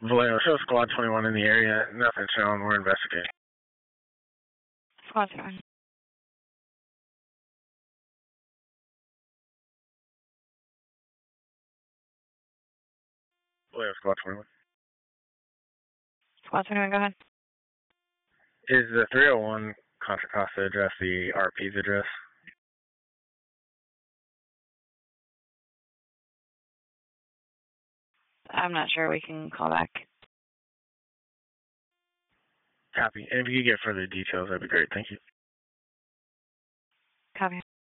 Vallejo, show Squad 21 in the area. Nothing shown. We're investigating. Squad 21. Vallejo, Squad 21. Squad 21, go ahead. Is the 301 Contra Costa address the RP's address? I'm not sure. We can call back. Copy. And if you could get further details, that'd be great. Thank you. Copy.